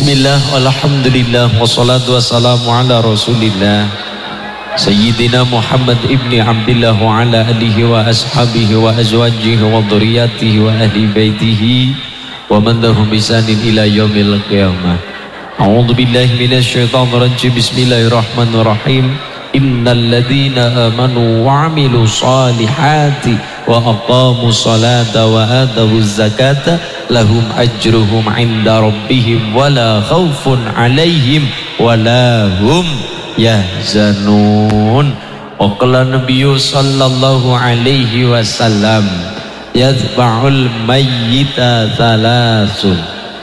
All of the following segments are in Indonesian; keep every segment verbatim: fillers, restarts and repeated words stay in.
Bismillah, alhamdulillah, wassalatu wassalamu ala rasulillah Sayyidina Muhammad ibni Abdillah wa ala alihi wa ashabihi wa azwajihi wa dhuriyatihi wa ahli baitihi wa man lahum bisanin ila yaumil qiyamah. A'udzu billahi minasy syaithanir rajim. Bismillahirrahmanirrahim. Innal ladzina amanu wa 'amilus solihati wa aqamus salata wa atawuz zakata lahum ajruhum 'inda rabbihim wala khaufun 'alaihim wala hum yahzanun. Wa qala nabiyyu sallallahu alaihi wasallam yadfa'ul mayyita thalathun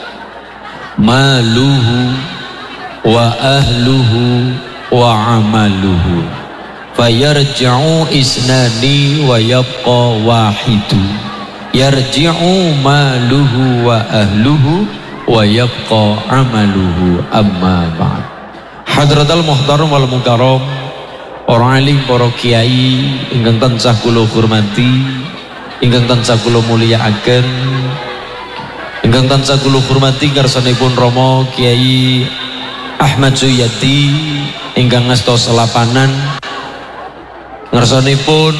maluhu wa ahluhu wa amaluhu fayarji'u isnani wa yabqa wahidu yarji'u maluhu wa ahluhu wa yabqa amaluhu. Amma ba'd. Hadratal muhtaram wal mukarram, para alim, para kiai ingkang tansah kula hormati, ingkang tansah kula mulyakaken, ingkang tansah kula hormati ngarsanipun Rama Kiai Ahmad Suyati ingkang ngasta selapanan, ngarsanipun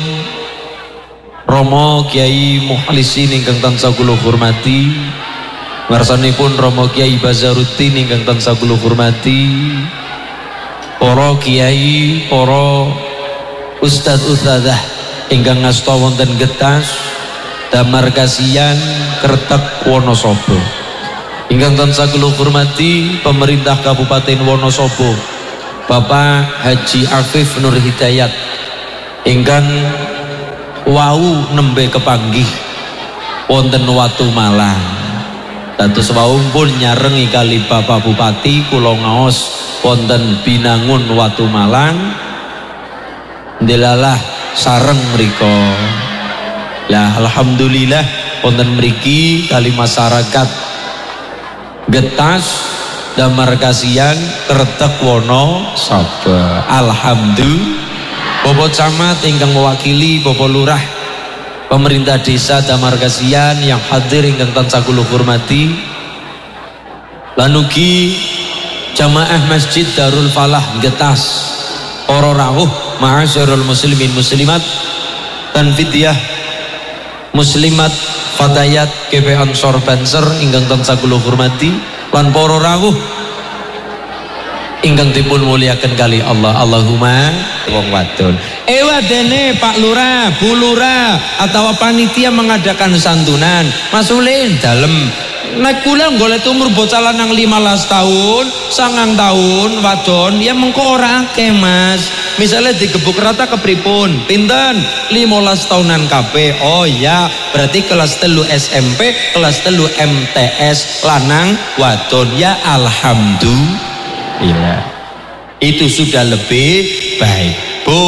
Rama Kiai Mukhlisin ingkang tansah kula hormati, ngarsanipun Rama Kiai Bazaruddin ingkang tansah kula hormati, para kiai, para ustadz ustadzah ingkang ngasta wonten Getas, Damar Kasihan, Kertek, Wonosobo, ingkang tansah kula hormati pemerintah Kabupaten Wonosobo, Bapak Haji Afif Nur Hidayat ingkang wau nembe kepanggih wonten Watu Malang. Dados wau pun nyarengi kali Bapak Bupati kula ngaos wonten Binangun Watu Malang. Ndelalah sareng mriko. Lah alhamdulillah wonten mriki kali masyarakat Getas, Damar Kasihan, Kertek, Wonosobo. Alhamdulillah. Bapak Camat ingkang mewakili Bapak Lurah, pemerintah desa Damar Kasihan yang hadir ingkang tansah kula hormati, lan ugi jamaah Masjid Darul Falah Getas, para rawuh ma'asyarul muslimin muslimat dan fidyah muslimat fatayat K P Ansor Banser ingkang tansah kula hormati, lan para rawuh ingkang dipun muliaken kali Allah. Allahumma wong wadon ewadene Pak Lurah, Bu Lurah atau panitia mengadakan santunan Mas Ulin dalem nek kula golek umur bocah lanang lima belas tahun sangang tahun wadon ya mengko ora akeh Mas. Misalnya digebuk rata kepripun pinten lima belas tahunan kabeh. Oh ya berarti kelas telu S M P, kelas telu M T S lanang wadon ya alhamdulillah. Iya, itu sudah lebih baik. Bu,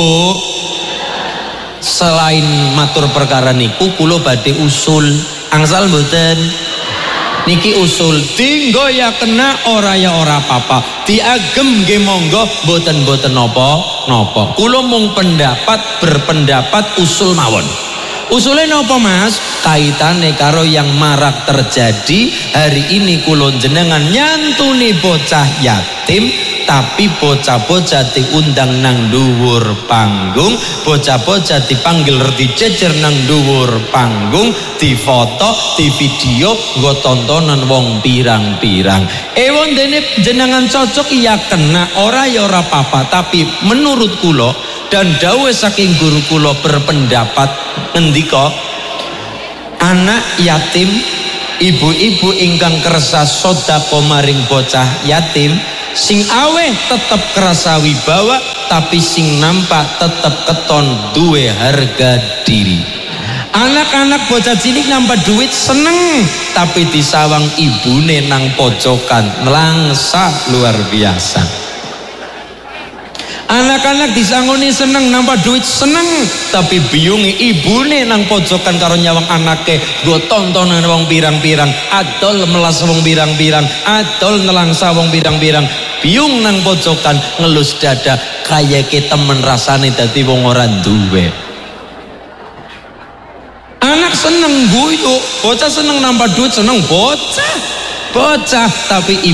selain matur perkara niku kula badhe usul angsal mboten niki usul dinggo ya kena ora ya ora apa-apa, diagem nggih monggo, mboten-mboten napa-napa. Kula mung pendapat berpendapat usul mawon. Usulnya napa Mas? Kaitane karo yang marak terjadi hari ini kula jenengan nyantuni bocah yatim, tapi bocah-bocah diundang nang dhuwur panggung, bocah-bocah dipanggil dijejer nang dhuwur panggung, difoto, di video, nggo tontonan wong pirang-pirang. Ewon dene jenengan cocok ya kena, ora ya ora apa-apa, tapi menurut kula dan dawuh saking guru kula berpendapat ngendika anak yatim, ibu-ibu ingkang kersa sedekah maring bocah yatim, sing aweh tetep kerasa wibawa, tapi sing nampak tetep keton duwe harga diri. Anak-anak bocah cilik nampak duit seneng, tapi disawang ibune nang pojokan nelangsa luar biasa. Anak-anak disangoni seneng nampak duit seneng, tapi biyungi ibune nang pojokan karo nyawang anake go tontonan wong pirang-pirang, adol melas wong pirang-pirang, adol nelangsa wong pirang-pirang, biyung nang pojokan ngelus dada kaya ke temen rasane dadi wong ora duwe. Anak seneng guyu, bocah seneng nampak duit seneng bocah, bocah tapi